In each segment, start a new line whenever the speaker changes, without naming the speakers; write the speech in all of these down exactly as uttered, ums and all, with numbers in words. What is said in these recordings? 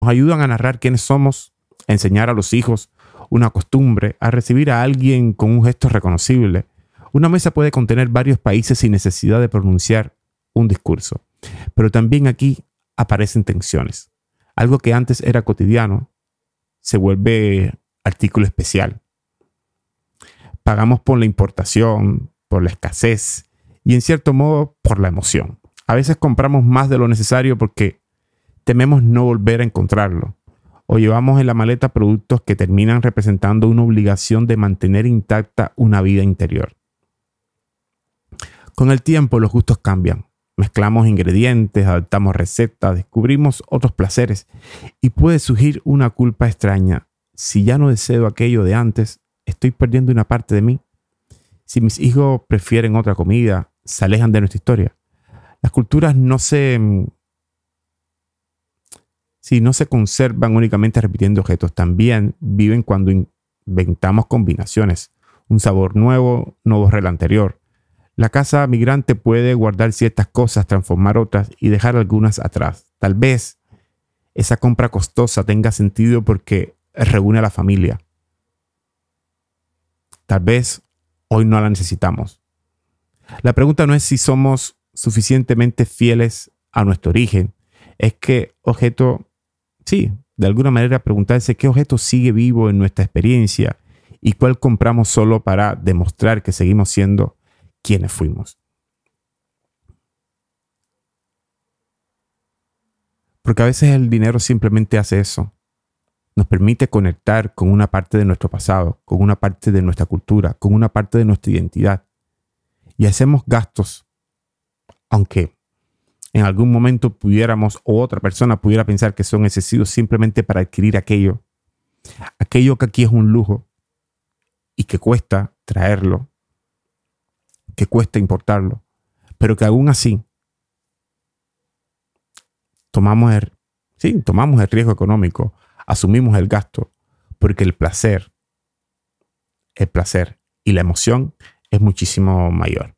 Nos ayudan a narrar quiénes somos, a enseñar a los hijos una costumbre, a recibir a alguien con un gesto reconocible. Una mesa puede contener varios países sin necesidad de pronunciar un discurso. Pero también aquí aparecen tensiones. Algo que antes era cotidiano se vuelve artículo especial. Pagamos por la importación, por la escasez y en cierto modo por la emoción. A veces compramos más de lo necesario porque tememos no volver a encontrarlo. O llevamos en la maleta productos que terminan representando una obligación de mantener intacta una vida interior. Con el tiempo los gustos cambian. Mezclamos ingredientes, adaptamos recetas, descubrimos otros placeres y puede surgir una culpa extraña. Si ya no deseo aquello de antes, estoy perdiendo una parte de mí. Si mis hijos prefieren otra comida, se alejan de nuestra historia. Las culturas no se... Si no se conservan únicamente repitiendo objetos, también viven cuando inventamos combinaciones. Un sabor nuevo no borra el anterior. La casa migrante puede guardar ciertas cosas, transformar otras y dejar algunas atrás. Tal vez esa compra costosa tenga sentido porque reúne a la familia. Tal vez hoy no la necesitamos. La pregunta no es si somos suficientemente fieles a nuestro origen. Es qué objeto, sí, de alguna manera preguntarse qué objeto sigue vivo en nuestra experiencia y cuál compramos solo para demostrar que seguimos siendo quienes fuimos. Porque a veces el dinero simplemente hace eso. Nos permite conectar con una parte de nuestro pasado, con una parte de nuestra cultura, con una parte de nuestra identidad. Y hacemos gastos, aunque en algún momento pudiéramos o otra persona pudiera pensar que son excesivos simplemente para adquirir aquello. Aquello que aquí es un lujo y que cuesta traerlo, que cuesta importarlo, pero que aún así tomamos el, sí, tomamos el riesgo económico, asumimos el gasto, porque el placer, el placer y la emoción es muchísimo mayor.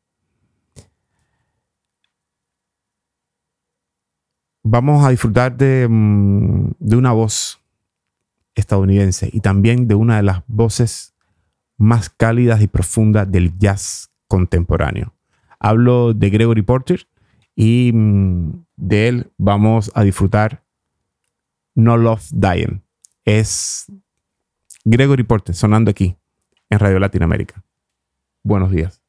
Vamos a disfrutar de, de una voz estadounidense y también de una de las voces más cálidas y profundas del jazz contemporáneo. Hablo de Gregory Porter y de él vamos a disfrutar No Love Dying. Es Gregory Porter sonando aquí en Radio Latinoamérica. Buenos días.